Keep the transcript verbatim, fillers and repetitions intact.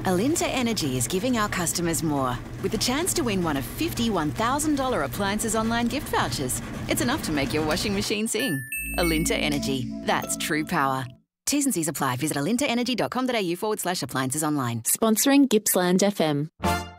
Alinta Energy is giving our customers more, with the chance to win one of fifty one thousand dollars appliances online gift vouchers. It's enough to make your washing machine sing. Alinta Energy. That's true power. T's and C's apply. Visit alinta energy dot com dot a u forward slash appliances online. Sponsoring Gippsland F M.